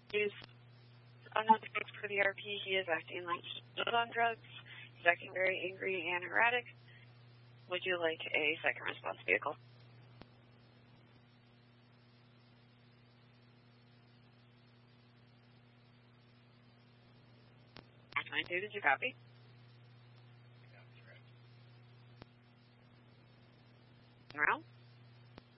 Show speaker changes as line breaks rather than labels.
He's unknown drugs for the RP. He is acting like he's on drugs. He's acting very angry and erratic. Would you like a second response vehicle? 92, did you copy? Around?